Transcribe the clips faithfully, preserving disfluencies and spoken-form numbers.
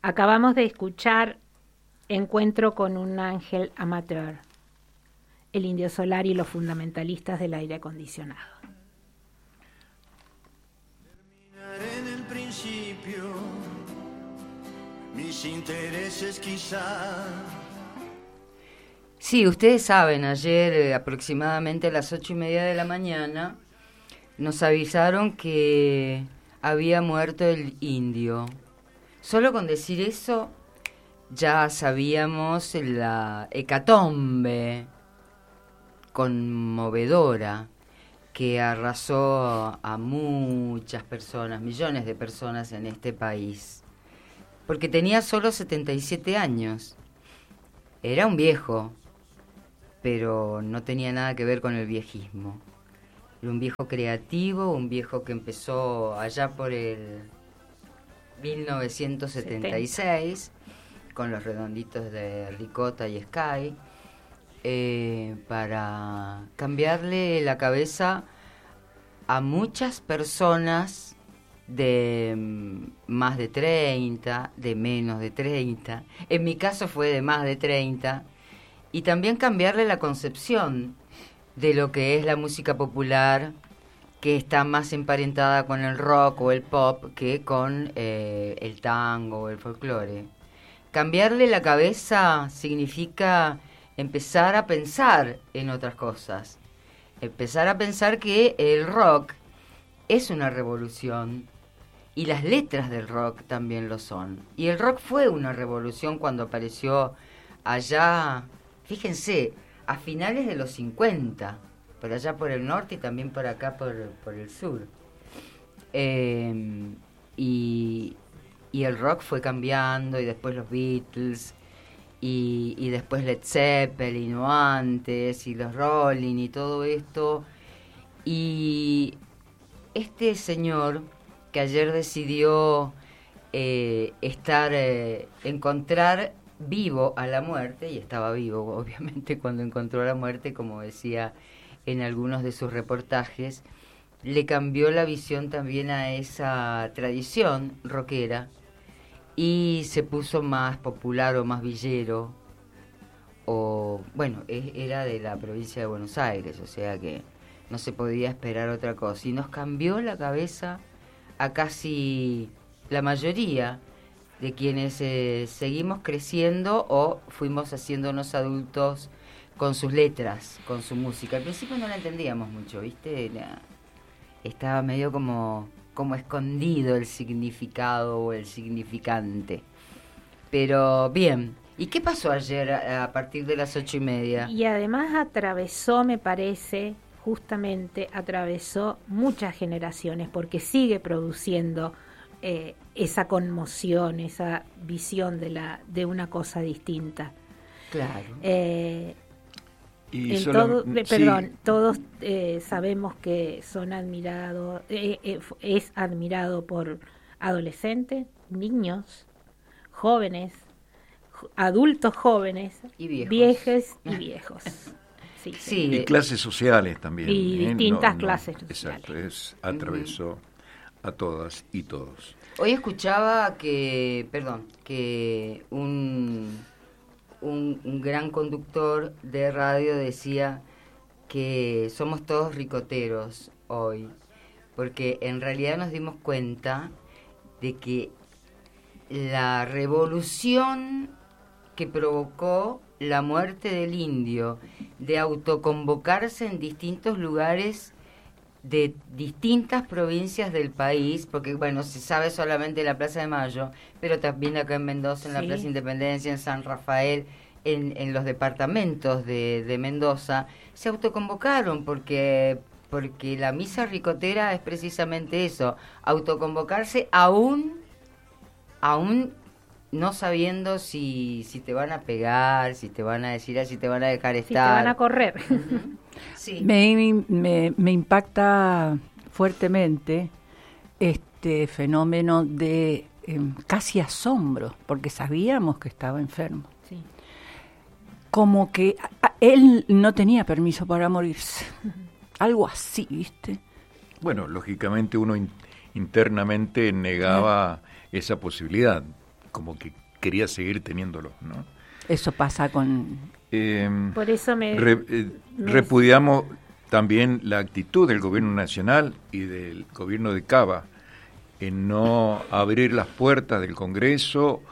Acabamos de escuchar Encuentro con un ángel amateur, el Indio Solari y los fundamentalistas del aire acondicionado. Terminaré en el principio, mis intereses quizá. Sí, ustedes saben, ayer eh, aproximadamente a las ocho y media de la mañana nos avisaron que había muerto el indio. Solo con decir eso ya sabíamos la hecatombe conmovedora que arrasó a muchas personas, millones de personas en este país. Porque tenía solo setenta y siete años. Era un viejo, pero no tenía nada que ver con el viejismo. Era un viejo creativo, un viejo que empezó allá por el mil novecientos setenta y seis, setenta. Con los redonditos de Ricota y Sky, eh, para cambiarle la cabeza a muchas personas de mm, más de treinta, de menos de treinta. En mi caso fue de más de treinta. Y también cambiarle la concepción de lo que es la música popular, que está más emparentada con el rock o el pop que con eh, el tango o el folclore. Cambiarle la cabeza significa empezar a pensar en otras cosas. Empezar a pensar que el rock es una revolución y las letras del rock también lo son. Y el rock fue una revolución cuando apareció allá, fíjense, a finales de los cincuenta, por allá por el norte y también por acá por, por el sur. Eh, y, y el rock fue cambiando, y después los Beatles, y, y después Led Zeppelin o antes, y los Rolling y todo esto. Y este señor que ayer decidió eh, estar, eh, encontrar vivo a la muerte, y estaba vivo obviamente cuando encontró a la muerte, como decía en algunos de sus reportajes, le cambió la visión también a esa tradición rockera y se puso más popular o más villero, o bueno, es, era de la provincia de Buenos Aires, o sea que no se podía esperar otra cosa, y nos cambió la cabeza a casi la mayoría de quienes eh, seguimos creciendo o fuimos haciéndonos adultos con sus letras, con su música. Al principio no la entendíamos mucho, ¿viste? La, estaba medio como, como escondido el significado o el significante. Pero bien, ¿y qué pasó ayer a, a partir de las ocho y media? Y además atravesó, me parece, justamente atravesó muchas generaciones, porque sigue produciendo eh, esa conmoción, esa visión de la de una cosa distinta. Claro. Eh, y en solo, todo, eh, sí. Perdón, todos eh, sabemos que son admirados, eh, eh, es admirado por adolescentes, niños, jóvenes, adultos jóvenes, y viejos. viejos y viejos. Sí, sí. Y clases sociales también. Y ¿eh? distintas No, no, clases exacto, sociales. es, atravesó uh-huh. a todas y todos. Hoy escuchaba que, perdón, que un, un, un gran conductor de radio decía que somos todos ricoteros hoy, porque en realidad nos dimos cuenta de que la revolución que provocó la muerte del indio, de autoconvocarse en distintos lugares de distintas provincias del país, porque bueno, se sabe solamente en la Plaza de Mayo, pero también acá en Mendoza, en la sí. Plaza Independencia, en San Rafael, en, en los departamentos de, de Mendoza, se autoconvocaron porque, porque la misa ricotera es precisamente eso, autoconvocarse aún, aún no sabiendo si, si te van a pegar, si te van a decir, si te van a dejar estar. Si te van a correr. Uh-huh. Sí. Me, me, me impacta fuertemente este fenómeno de eh, casi asombro, porque sabíamos que estaba enfermo. Sí. Como que a, él no tenía permiso para morirse. Uh-huh. Algo así, ¿viste? Bueno, lógicamente uno in, internamente negaba uh-huh. esa posibilidad. como que quería seguir teniéndolo, ¿no? Eso pasa con... Eh, Por eso me, re, eh, me... repudiamos también la actitud del gobierno nacional y del gobierno de Cava en no abrir las puertas del Congreso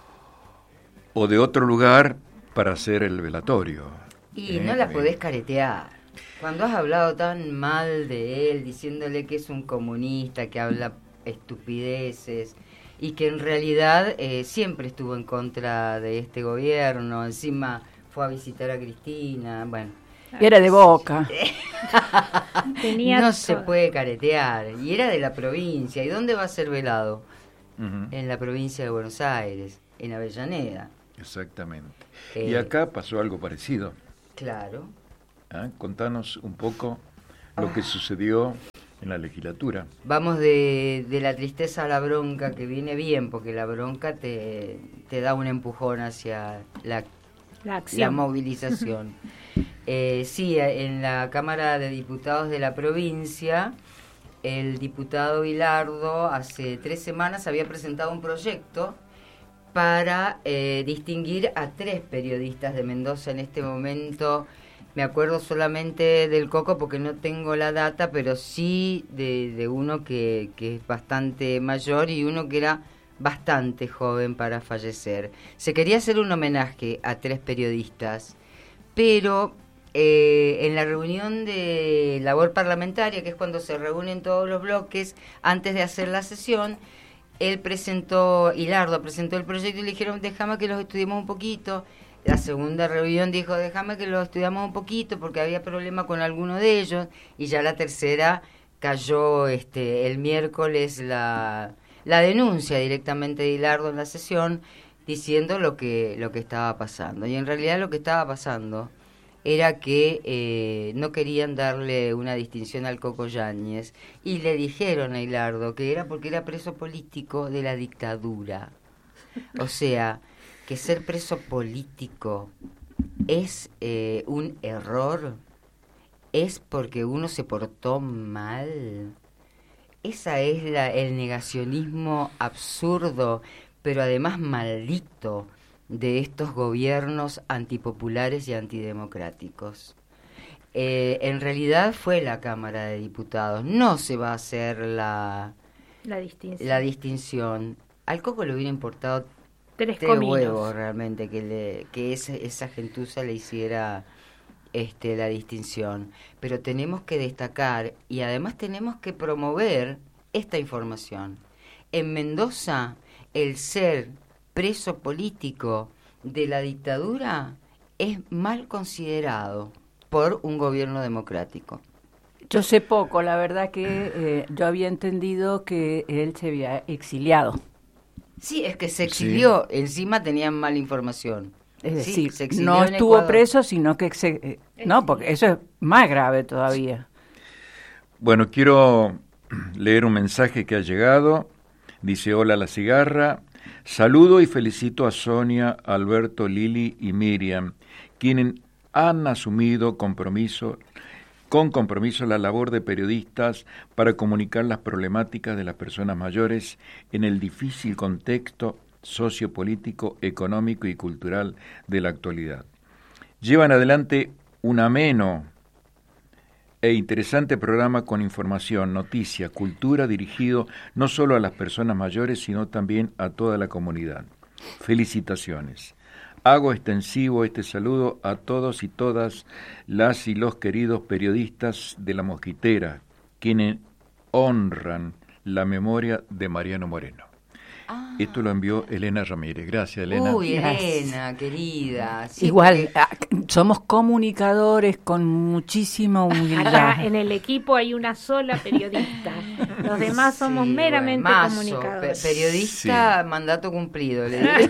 o de otro lugar para hacer el velatorio. Y eh, no la eh, podés caretear. Cuando has hablado tan mal de él, diciéndole que es un comunista, que habla estupideces, y que en realidad eh, siempre estuvo en contra de este gobierno, encima fue a visitar a Cristina, bueno. Era de Boca. Tenía no todo. se puede caretear, y era de la provincia. ¿Y dónde va a ser velado? uh-huh. En la provincia de Buenos Aires, en Avellaneda. Exactamente. Eh, y acá pasó algo parecido. Claro. ¿Ah? Contanos un poco lo que sucedió en la legislatura. Vamos de, de la tristeza a la bronca, que viene bien, porque la bronca te, te da un empujón hacia la, La acción. la movilización. eh, sí, en la Cámara de Diputados de la provincia, el diputado Bilardo hace tres semanas había presentado un proyecto para eh, distinguir a tres periodistas de Mendoza. En este momento me acuerdo solamente del Coco porque no tengo la data, pero sí de, de uno que, que es bastante mayor y uno que era bastante joven para fallecer. Se quería hacer un homenaje a tres periodistas, pero eh, en la reunión de labor parlamentaria, que es cuando se reúnen todos los bloques antes de hacer la sesión, él presentó, Hilardo presentó el proyecto y le dijeron, déjame que los estudiemos un poquito. La segunda reunión dijo, déjame que los estudiamos un poquito porque había problema con alguno de ellos. Y ya la tercera cayó este el miércoles la, la denuncia directamente de Hilardo en la sesión diciendo lo que, lo que estaba pasando. Y en realidad lo que estaba pasando era que eh, no querían darle una distinción al Coco Yáñez y le dijeron a Hilardo que era porque era preso político de la dictadura. O sea, que ser preso político es eh, un error, es porque uno se portó mal. Esa es la, el negacionismo absurdo, pero además maldito, de estos gobiernos antipopulares y antidemocráticos. Eh, en realidad fue la Cámara de Diputados, no se va a hacer la, La distinción. la distinción. Al Coco le hubiera importado Tres tres cominos. huevos realmente que le que esa, esa gentuza le hiciera este la distinción. Pero tenemos que destacar y además tenemos que promover esta información. En Mendoza, el ser preso político de la dictadura es mal considerado por un gobierno democrático. Yo sé poco, la verdad que eh, yo había entendido que él se había exiliado. Sí, es que se exilió, sí. Encima tenían mala información. Es Sí, decir, se exilió no en estuvo Ecuador. preso, sino que... Se, eh, no, porque eso es más grave todavía. Bueno, quiero leer un mensaje que ha llegado. Dice, hola La Cigarra. Saludo y felicito a Sonia, Alberto, Lili y Miriam, quienes han asumido compromiso, con compromiso la labor de periodistas para comunicar las problemáticas de las personas mayores en el difícil contexto sociopolítico, económico y cultural de la actualidad. Llevan adelante un ameno e interesante programa con información, noticia, cultura dirigido no solo a las personas mayores, sino también a toda la comunidad. Felicitaciones. Hago extensivo este saludo a todos y todas las y los queridos periodistas de La Mosquitera, quienes honran la memoria de Mariano Moreno. Ah. Esto lo envió Elena Ramírez. Gracias, Elena. Uy, Gracias. Elena, querida. Sí, Igual, porque... somos comunicadores con muchísima humildad. Acá en el equipo hay una sola periodista. Los demás somos Sí, meramente bueno, mazo, comunicadores. pe- periodista, Sí. mandato cumplido. Le digo.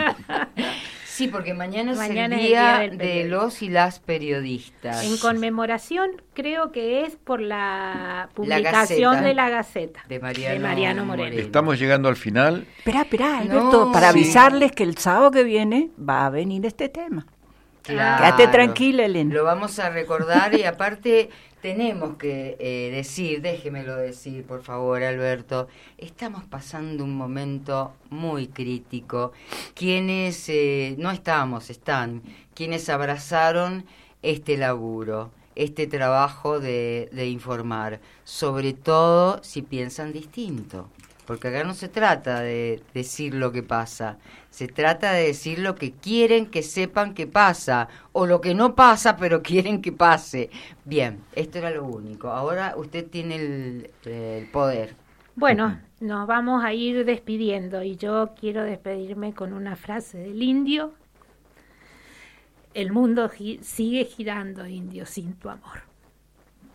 Sí, porque mañana, Mañana es es el día, el día del de periodista. los y las periodistas. En conmemoración, creo que es por la publicación Gaceta. de la Gaceta De Mariano, de Mariano Moreno. Moreno. Estamos llegando al final. Esperá, esperá, No, Alberto, para sí. avisarles que el sábado que viene va a venir este tema. Claro. Quédate tranquila, Elena. Lo vamos a recordar y aparte tenemos que eh, decir, déjemelo decir, por favor, Alberto, estamos pasando un momento muy crítico. Quienes, eh, no estamos, están, quienes abrazaron este laburo, este trabajo de, de informar, sobre todo si piensan distinto. Porque acá no se trata de decir lo que pasa, se trata de decir lo que quieren que sepan que pasa, o lo que no pasa pero quieren que pase. Bien, esto era lo único. Ahora usted tiene el, el poder. Bueno, nos vamos a ir despidiendo y yo quiero despedirme con una frase del indio. El mundo gi- sigue girando, indio, sin tu amor.